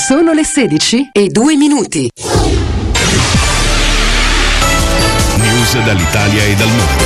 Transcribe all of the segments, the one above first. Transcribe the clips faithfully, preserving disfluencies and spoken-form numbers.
Sono le sedici e due minuti. News dall'Italia e dal mondo.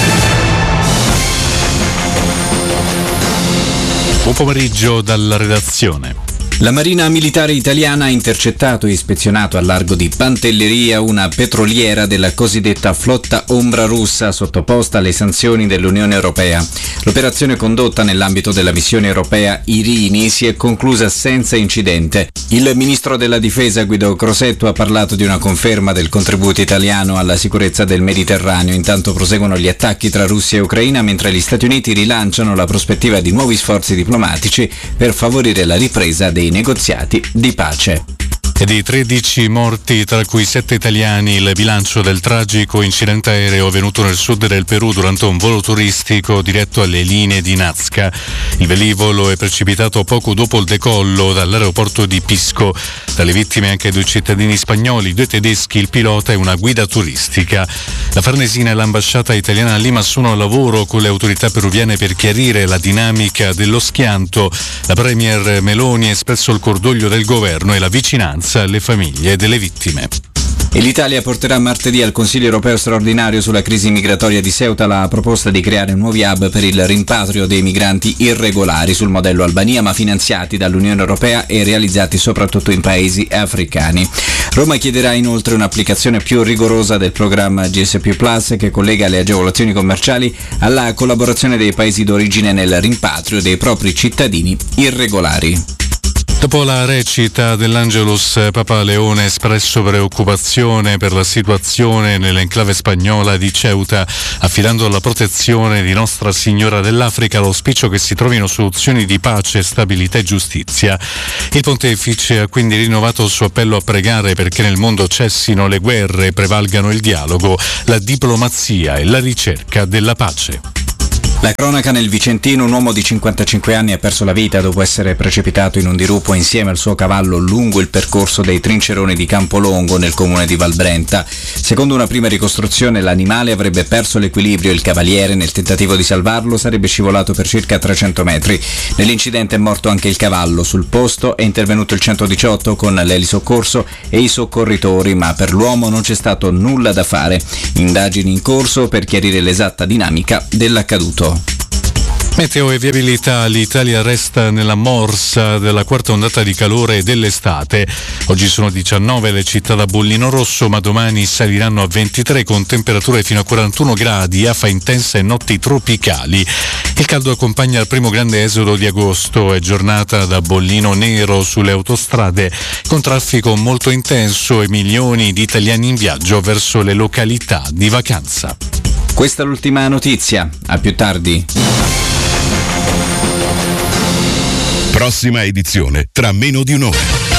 Buon pomeriggio dalla redazione. La Marina Militare Italiana ha intercettato e ispezionato al largo di Pantelleria una petroliera della cosiddetta flotta ombra russa sottoposta alle sanzioni dell'Unione Europea. L'operazione condotta nell'ambito della missione europea Irini si è conclusa senza incidente. Il ministro della Difesa Guido Crosetto ha parlato di una conferma del contributo italiano alla sicurezza del Mediterraneo. Intanto proseguono gli attacchi tra Russia e Ucraina, mentre gli Stati Uniti rilanciano la prospettiva di nuovi sforzi diplomatici per favorire la ripresa dei negoziati di pace. E di tredici morti, tra cui sette italiani, il bilancio del tragico incidente aereo avvenuto nel sud del Perù durante un volo turistico diretto alle linee di Nazca. Il velivolo è precipitato poco dopo il decollo dall'aeroporto di Pisco. Tra le vittime anche due cittadini spagnoli, due tedeschi, il pilota e una guida turistica. La Farnesina e l'ambasciata italiana a Lima sono al lavoro con le autorità peruviane per chiarire la dinamica dello schianto. La premier Meloni ha espresso il cordoglio del governo e la vicinanza alle famiglie delle vittime. E l'Italia porterà martedì al Consiglio europeo straordinario sulla crisi migratoria di Ceuta la proposta di creare nuovi hub per il rimpatrio dei migranti irregolari sul modello Albania, ma finanziati dall'Unione Europea e realizzati soprattutto in paesi africani. Roma chiederà inoltre un'applicazione più rigorosa del programma G S P Plus, che collega le agevolazioni commerciali alla collaborazione dei paesi d'origine nel rimpatrio dei propri cittadini irregolari. Dopo la recita dell'Angelus, Papa Leone ha espresso preoccupazione per la situazione nell'enclave spagnola di Ceuta, affidando alla protezione di Nostra Signora dell'Africa l'auspicio che si trovino soluzioni di pace, stabilità e giustizia. Il pontefice ha quindi rinnovato il suo appello a pregare perché nel mondo cessino le guerre e prevalgano il dialogo, la diplomazia e la ricerca della pace. La cronaca nel Vicentino: un uomo di cinquantacinque anni ha perso la vita dopo essere precipitato in un dirupo insieme al suo cavallo lungo il percorso dei Trinceroni di Campolongo nel comune di Valbrenta. Secondo una prima ricostruzione l'animale avrebbe perso l'equilibrio e il cavaliere, nel tentativo di salvarlo, sarebbe scivolato per circa trecento metri. Nell'incidente è morto anche il cavallo. Sul posto è intervenuto il centodiciotto con l'elisoccorso e i soccorritori, ma per l'uomo non c'è stato nulla da fare. Indagini in corso per chiarire l'esatta dinamica dell'accaduto. Meteo e viabilità: l'Italia resta nella morsa della quarta ondata di calore dell'estate. Oggi sono diciannove le città da bollino rosso, ma domani saliranno a ventitré con temperature fino a quarantuno gradi, afa intensa e notti tropicali. Il caldo accompagna il primo grande esodo di agosto e giornata da bollino nero sulle autostrade, con traffico molto intenso e milioni di italiani in viaggio verso le località di vacanza. Questa è l'ultima notizia, a più tardi. Prossima edizione tra meno di un'ora.